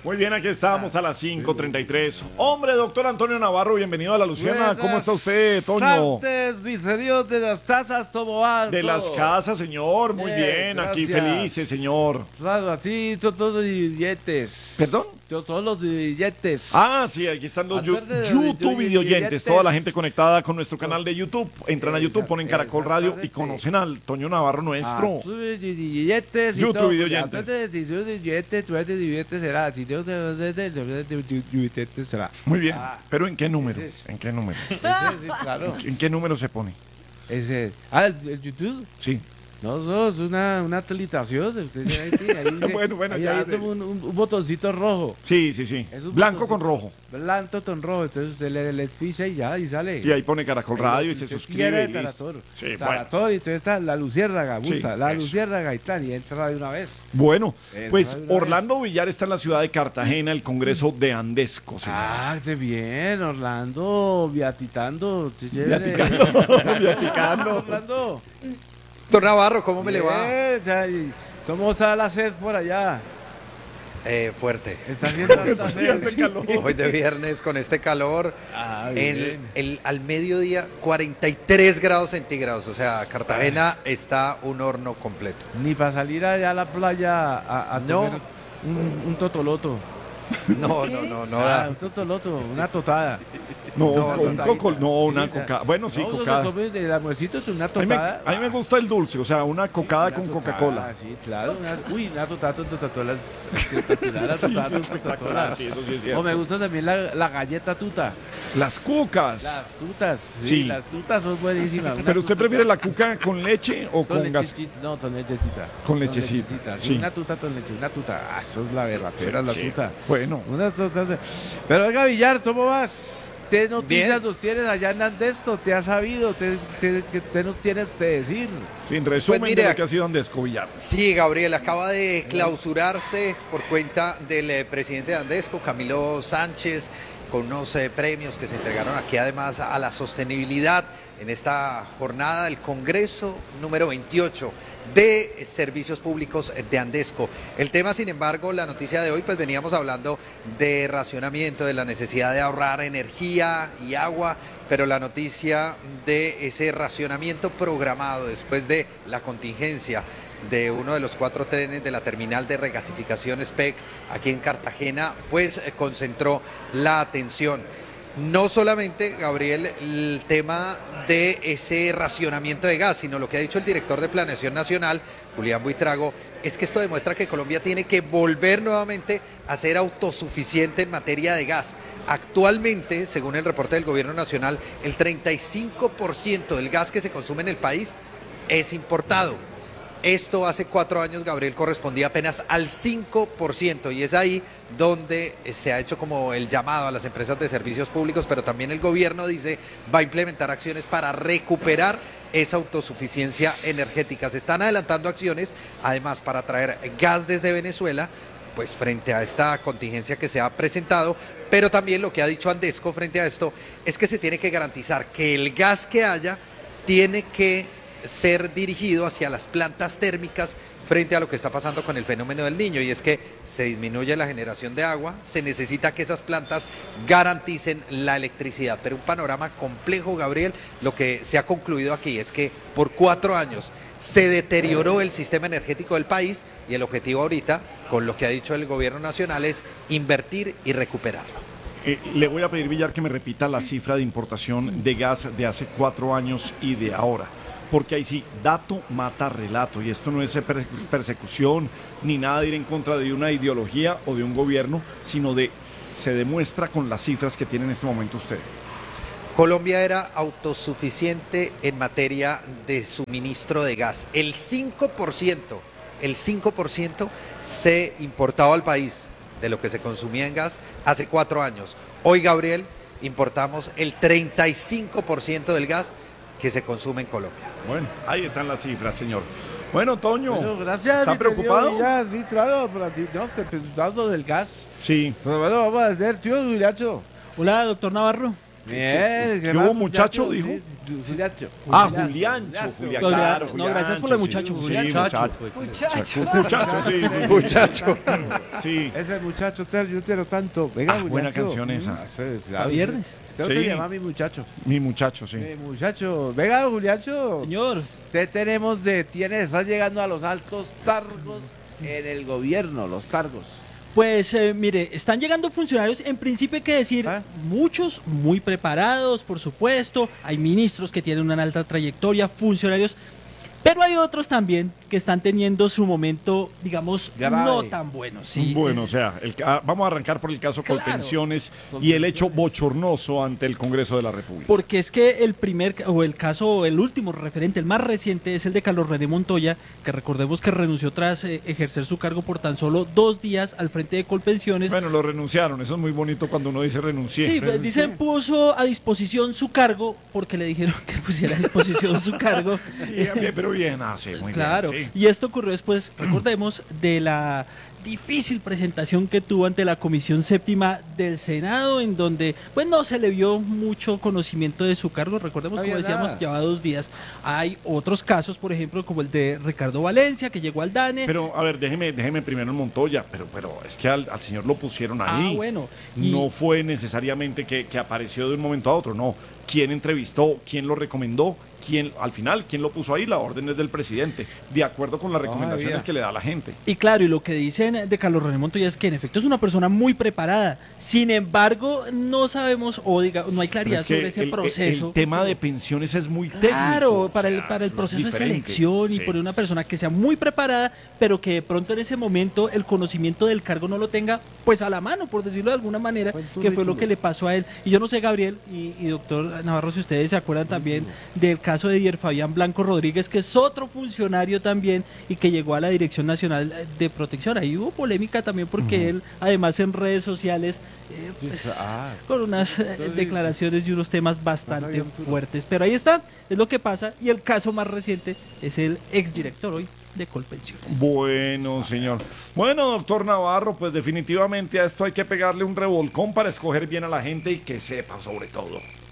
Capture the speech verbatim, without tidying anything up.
Muy bien, aquí estamos a las cinco treinta y tres. Hombre, doctor Antonio Navarro, bienvenido a La Luciana. ¿Cómo está usted, Toño? Buenas mis queridos de las tazas, ¿cómo van? De las casas, señor. Muy Bien, bien, aquí gracias. felices, señor. Claro, así todos los billetes. ¿Perdón? Todos los billetes. Ah, sí, aquí están los yu- Acuérdate de los YouTube videoyentes, videoyentes. toda la gente conectada con nuestro canal de YouTube. Entran a YouTube, ponen Caracol Radio y Exactamente. conocen al Toño Navarro nuestro. Ah, billetes y YouTube todo. videoyentes. Entonces, si tú de billetes, tú eres de billetes será. Si tú de de billetes será. Muy bien, Ah, pero ¿en qué número? ese es. ¿En qué número? Ese sí, claro. ¿En qué número se pone? Ese. Ah, el, el YouTube. Sí. No, no, es una, una actualización. Usted ahí, tiene- ahí dice- Bueno, bueno, ahí ya, hay de- como un, un- un botoncito rojo. Sí, sí, sí. Es un Blanco botoncito. con rojo. Blanco con rojo. Entonces usted le, le pisa y ya, y sale. Y ahí pone Caracol Radio y se Usted suscribe quiere y listo. Tarator. Sí, bueno. Tarator, y entonces está la luciérnaga, Sí, busca, la eso. luciérnaga y tal, y entra de una vez. Bueno, Eh, pues ¿sabe una Orlando Villar está en la ciudad de Cartagena, el Congreso de Andesco, señor. Ah, qué bien, Orlando, viatitando. qué chévere. Viaticando, viaticando. Orlando. Doctor Navarro, ¿cómo me le va? Bien, ya, y ¿cómo está la sed por allá? Eh, fuerte. Está haciendo alta Sí, sed. hace calor. Hoy de viernes con este calor, Ah, el, bien. el- al mediodía cuarenta y tres grados centígrados, o sea, Cartagena está un horno completo. Ni para salir allá a la playa a, a No. comer un, un totoloto. No, no, no, no Ah, da. un totoloto, una totada. No, No, un no, coco, no, una Sí, o sea, cocada. Bueno, sí, no, uno se cocada. come el almuercito es una A mí, me, totada. a mí me gusta el dulce, o sea, una cocada Una con tocada, Coca-Cola. Sí, claro. Una, uy, una totada con totatolas. Espectacular, Sí, sí, totada con espectacular, totatolas. sí, eso sí es O cierto. me gusta también la, la galleta tuta. Las cucas. Las tutas. Sí, Sí. las tutas son buenísimas. Una Pero usted tuta- prefiere la cuca con leche o Con con gas. lechecita. No, con lechecita. Con lechecita, Sí, sí. una tuta con leche, una tuta. Ah, eso es la berracera, la Sí. tuta. Bueno, Una tuta. Pero oiga, Villar, ¿cómo vas? ¿Qué noticias Bien. nos tienes allá en Andesto? ¿Te has sabido? ¿Te, te, qué te nos tienes que decir? en resumen Pues mire, de lo que ha sido Andesco Villar. Sí, Gabriel, acaba de clausurarse por cuenta del eh, presidente de Andesco, Camilo Sánchez, con unos eh, premios que se entregaron aquí además a la sostenibilidad en esta jornada del Congreso número veintiocho de Servicios Públicos de Andesco. El tema, sin embargo, la noticia de hoy, pues veníamos hablando de racionamiento, de la necesidad de ahorrar energía y agua, pero la noticia de ese racionamiento programado después de la contingencia de uno de los cuatro trenes de la terminal de regasificación S P E C aquí en Cartagena, pues eh, concentró la atención. No solamente, Gabriel, el tema de ese racionamiento de gas, sino lo que ha dicho el director de Planeación Nacional, Julián Buitrago, es que esto demuestra que Colombia tiene que volver nuevamente a ser autosuficiente en materia de gas. Actualmente, según el reporte del Gobierno Nacional, el treinta y cinco por ciento del gas que se consume en el país es importado. Esto hace cuatro años, Gabriel, correspondía apenas al cinco por ciento y es ahí donde se ha hecho como el llamado a las empresas de servicios públicos, pero también el gobierno dice va a implementar acciones para recuperar esa autosuficiencia energética. Se están adelantando acciones, además, para traer gas desde Venezuela, pues frente a esta contingencia que se ha presentado, pero también lo que ha dicho Andesco frente a esto es que se tiene que garantizar que el gas que haya tiene que ser dirigido hacia las plantas térmicas frente a lo que está pasando con el fenómeno del Niño, y es que se disminuye la generación de agua, se necesita que esas plantas garanticen la electricidad, pero un panorama complejo, Gabriel. Lo que se ha concluido aquí es que por cuatro años se deterioró el sistema energético del país y el objetivo ahorita, con lo que ha dicho el gobierno nacional, es invertir y recuperarlo. Eh, le voy a pedir, Villar, que me repita la cifra de importación de gas de hace cuatro años y de ahora. Porque ahí sí, dato mata relato, y esto no es per- persecución ni nada de ir en contra de una ideología o de un gobierno, sino de, se demuestra con las cifras que tiene en este momento usted. Colombia era autosuficiente en materia de suministro de gas. El cinco por ciento, el cinco por ciento se importaba al país de lo que se consumía en gas hace cuatro años. Hoy, Gabriel, importamos el treinta y cinco por ciento del gas que se consume en Colombia. Bueno, ahí están las cifras, señor. Bueno, Toño, Bueno, gracias. ¿está mi querido preocupado? Villar, sí, claro, pero a ti, no, que preguntando del gas. Sí. Pero bueno, vamos a hacer, tío Viracho. Hola, doctor Navarro. Bien, ¿Qué más, hubo, muchacho, dijo? Sí, sí, Juliancho. Ah, Juliancho, Juliancho, Julián, No, claro. no, gracias por lo de muchacho, sí, Julián. sí, Muchacho. muchacho. Muchacho, sí, sí, sí. Muchacho. Sí. Ese muchacho, te- yo quiero tanto. Venga, Ah, buena Juliancho. canción esa. Mm, sí, sí, A viernes. Tengo Sí. que llamar a mi muchacho. Mi muchacho, sí. Mi muchacho. Venga, Juliancho. Señor, Te tenemos de, tienes, estás llegando a los altos cargos en el gobierno, los cargos. pues eh, mire, están llegando funcionarios, en principio hay que decir, ¿Ah? muchos muy preparados, por supuesto, hay ministros que tienen una alta trayectoria, funcionarios, pero hay otros también que están teniendo su momento, digamos, Grave. no tan bueno. ¿sí? Bueno, o sea, el ca- ah, vamos a arrancar por el caso Claro. Colpensiones y el hecho bochornoso ante el Congreso de la República. Porque es que el primer, ca- o el caso, el último referente, el más reciente, es el de Carlos René Montoya, que recordemos que renunció tras eh, ejercer su cargo por tan solo dos días al frente de Colpensiones. Bueno, lo renunciaron, eso es muy bonito cuando uno dice renuncié. Sí, pues, dicen puso a disposición su cargo porque le dijeron que pusiera a disposición su cargo. Sí, bien, pero bien, ah, sí, muy Claro, bien. sí. y esto ocurrió después, recordemos, de la difícil presentación que tuvo ante la Comisión Séptima del Senado, en donde pues no se le vio mucho conocimiento de su cargo. Recordemos, No como había decíamos, nada. llevaba dos días. Hay otros casos, por ejemplo, como el de Ricardo Valencia, que llegó al DANE. Pero, a ver, déjeme, déjeme primero en Montoya, pero, pero es que al, al señor lo pusieron ahí. Ah, bueno. Y- No fue necesariamente que, que apareció de un momento a otro, no. ¿Quién entrevistó? ¿Quién lo recomendó? ¿Quién, al final, quién lo puso ahí? La orden es del presidente, de acuerdo con las recomendaciones había. que le da la gente. Y claro, y lo que dicen de Carlos René Montoya es que en efecto es una persona muy preparada. Sin embargo, no sabemos, o diga, no hay Pero claridad es que sobre ese el, proceso. el tema de pensiones es muy técnico. Claro, o para el, sea, para el eso es proceso de diferente. selección y Sí. por una persona que sea muy preparada, pero que de pronto en ese momento el conocimiento del cargo no lo tenga pues a la mano, por decirlo de alguna manera, Buen que fue lo currículum. que le pasó a él. Y yo no sé, Gabriel y, y doctor Navarro, si ustedes se acuerdan también del caso de Dier Fabián Blanco Rodríguez, que es otro funcionario también y que llegó a la Dirección Nacional de Protección. Ahí hubo polémica también porque él, además en redes sociales, eh, pues, Ah. con unas eh, Entonces, declaraciones y unos temas bastante había un futuro. fuertes. Pero ahí está, es lo que pasa. Y el caso más reciente es el exdirector hoy de Colpensiones. Bueno, señor. Bueno, doctor Navarro, pues definitivamente a esto hay que pegarle un revolcón para escoger bien a la gente y que sepa sobre todo.